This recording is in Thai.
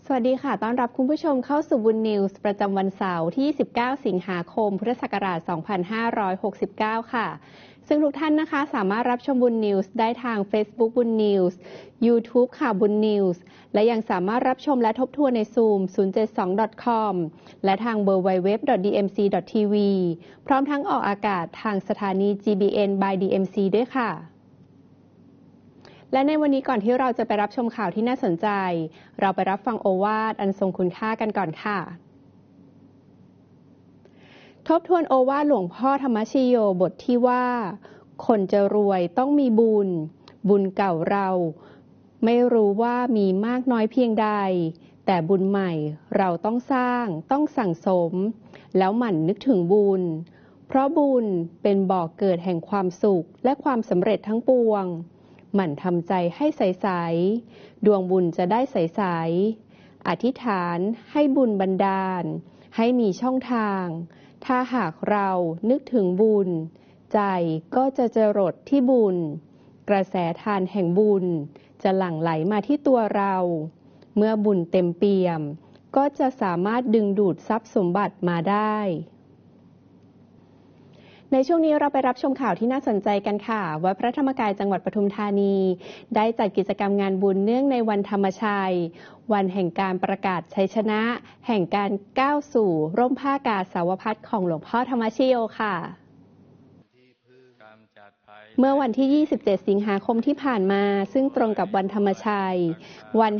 วัสดีค่ะต้อนรับคุณผู้ชมเข้าสู่บุญนิวส์ประจำวันเสาร์ที่ 19 สิงหาคม พุทธศักราช 2569 ค่ะ ซึ่งทุกท่านนะคะสามารถรับชมบุญนิวส์ได้ทาง Facebook บุญนิวส์ YouTube ข่าวบุญนิวส์และยังสามารถรับชมและทบทวนใน Zoom 072.com และทาง www.dmc.tv พร้อมทั้งออกอากาศทางสถานี GBN by DMC ด้วยค่ะและในวันนี้ก่อนที่เราจะไปรับชมข่าวที่น่าสนใจเราไปรับฟังโอวาทอันทรงคุณค่ากันก่อนค่ะทบทวนโอวาทหลวงพ่อธรรมชโยบทที่ว่าคนจะรวยต้องมีบุญบุญเก่าเราไม่รู้ว่ามีมากน้อยเพียงใดแต่บุญใหม่เราต้องสร้างต้องสั่งสมแล้วหมั่นนึกถึงบุญเพราะบุญเป็นบ่อเกิดแห่งความสุขและความสำเร็จทั้งปวงหมั่นทำใจให้ใสๆดวงบุญจะได้ใสๆอธิษฐานให้บุญบันดาลให้มีช่องทางถ้าหากเรานึกถึงบุญใจก็จะจรดที่บุญกระแสทานแห่งบุญจะหลั่งไหลมาที่ตัวเราเมื่อบุญเต็มเปี่ยมก็จะสามารถดึงดูดทรัพย์สมบัติมาได้ในช่วงนี้เราไปรับชมข่าวที่น่าสนใจกันค่ะวัดพระธรรมกายจังหวัดปทุมธานีได้จัดกิจกรรมงานบุญเนื่องในวันธรรมชัยวันแห่งการประกาศชัยชนะแห่งการก้าวสู่ร่มผ้ากาสาวพัสของหลวงพ่อธรรมชโยค่ะเมื่อวันที่ 27 สิงหาคมที่ผ่านมาซึ่งตรงกับวันธรรมชัยวัน